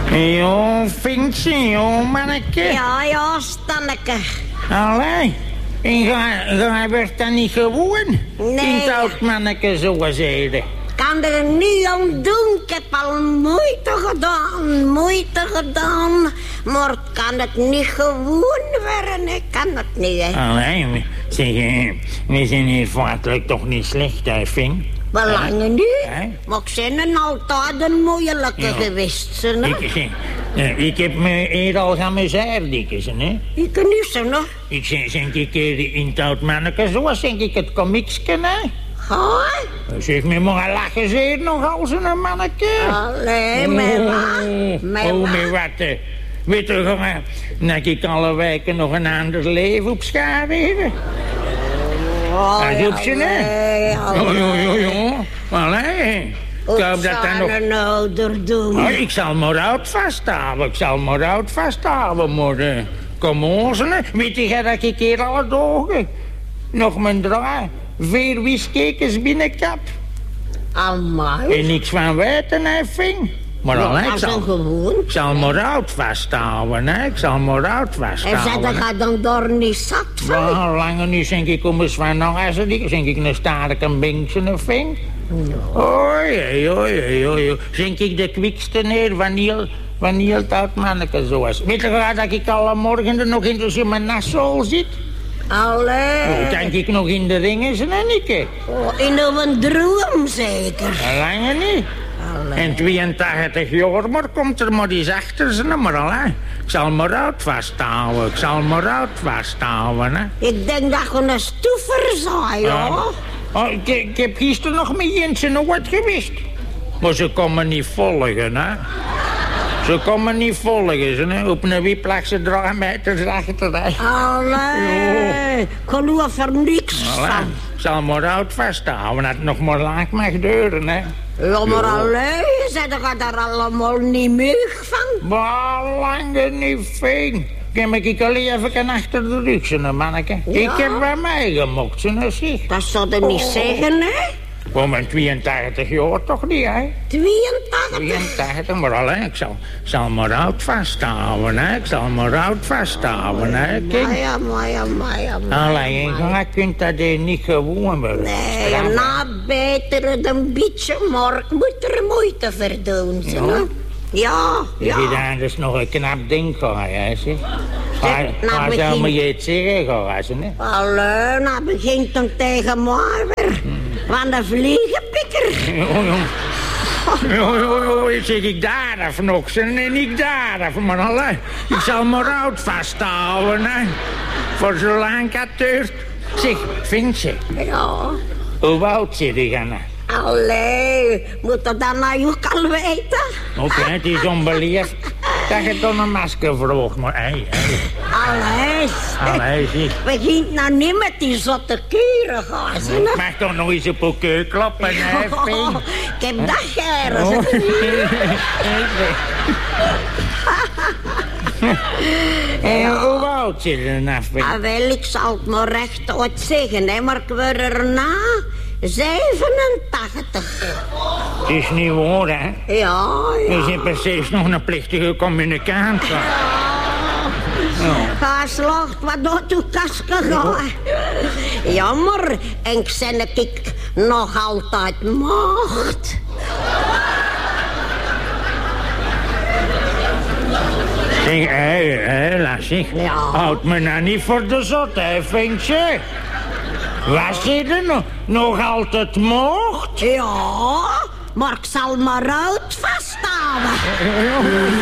Jo, Vinkje, jo, manneke. Ja, Stanneke. Allee. En jij werd dan niet gewoon? Nee. In het oud manneke, zoals zeiden. Kan er niet aan doen. Ik heb al moeite gedaan. Maar het kan het niet gewoon worden. Ik kan het niet, hè. Allee, zeg, we zijn hier vaartelijk toch niet slecht, hè, Vink? Belangen niet. Hè? Maar ik ben altijd een moeilijke geweest, hè. Ik heb me eerder al gaan dikjes, hè? Ik niet zo, nog. Ik zeg in het oud manneke, zoals denk ik het komiekske, hè? Hoi. Zeg me maar lachen zeer nog als een manneke. Allee, met wat? Met wat? Weet je gewoon dat ik alle wijken nog een ander leven op schaar hebben? Dat op ze, hè? Jo. Allee. Ik hoop dat dan nog... een ouder doen? Oh, ik zal maar oud vasthouden. Maar kom ons, hè. Weet je dat ik hier alle dagen nog mijn draai 4 wiskekens binnenkap? Amai. En niks van weten, hè, Vink. Maar alleen, ik zal maar oud vasthouden, hè. En zij gaat dan door niet zat van? Ja, langer niet, denk ik, om eens van nog eens, denk ik, een sterke binkse, hè, Vink. Oei. Denk ik de kwikste neer van heel het oud manneke zoals. Weet je dat ik alle morgen er nog in mijn nassol zit? Allee. Denk ik nog in de ringen zijn en ik. In een droom zeker? Langer niet. Allee. En 82 jaar, maar komt er maar eens achter ze, maar allee. Ik zal maar oud vasthouden, hè. Ik denk dat je een stoever zei, hoor. Ik heb gisteren nog met Jensen nog wat gewist. Maar ze komen niet volgen, hè. Hè. Op een wiep lag ze 3 meters achteruit. Allee, ik geloof er niks van. Ik zal maar oud vasthouden, dat het nog maar lang mag duren, hè. Ja, maar alleen, ze gaat daar allemaal niet meer van. Maar langer niet, Vink. Ik al even achter de rug, zijn manneke. Ja. Ik heb bij mij gemokt, zijn zich. Dat zou je niet zeggen, hè? Voor mijn 82 jaar toch niet, hè? 82? Maar alleen, ik zal maar oud vasthouden, hè? Kijk. Alleen, je kunt dat niet gewoon worden. Nee, beter een beetje, maar ik moet er moeite voor doen, hè? Ja. Dat is nog een knap ding, hè, zeg. Waar zou me je het zeggen, hè? Allee, nou begint dan tegen mij weer. Van de vliegenpikker. Jo, zeg ik daar af nog, en ik daar af. Maar allee, ik zal maar oud vasthouden, hè. Voor zolang het duurt. Zeg, Vinkje. Ja. Hoe oud zit je dan? Allee, moet dat dan nou ook al weten? Oké, het is onbeleefd dat je dan een masker vroeg, maar hey. Allee, zeg. Begint nou niet met die zotte kuren, gazen. Ik mag toch nog eens op elkaar kloppen, hè, Vink? Ik heb dat geren. Hoe oud zit je dan, Vink? Wel, ik zal het maar rechtuit zeggen, hè, maar ik word erna 87. Het is niet waar, hè? Ja. Je zit precies nog een plichtige communicant. Ga slacht, wat doet uw kasken? Jammer, en ik ben ik nog altijd macht. Zeg, laat zich. Ja. Houd me nou niet voor de zot, hè, Vinkje? Was je er nog altijd mocht? Ja, maar ik zal maar uit vasthouden.